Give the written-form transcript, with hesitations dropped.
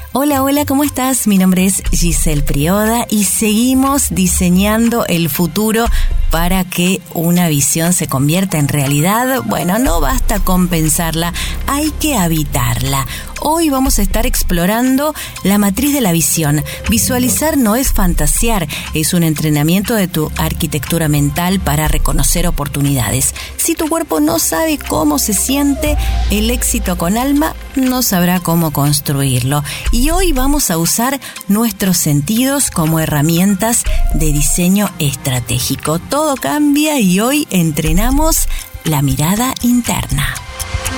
Hola, hola, ¿cómo estás? Mi nombre es Giselle Prioda y seguimos diseñando el futuro para que una visión se convierta en realidad. Bueno, no basta con pensarla, hay que habitarla. Hoy vamos a estar explorando la matriz de la visión. Visualizar no es fantasear, es un entrenamiento de tu arquitectura mental para reconocer oportunidades. Si tu cuerpo no sabe cómo se siente, el éxito con alma no sabrá cómo construirlo. Y hoy vamos a usar nuestros sentidos como herramientas de diseño estratégico. Todo cambia y hoy entrenamos la mirada interna.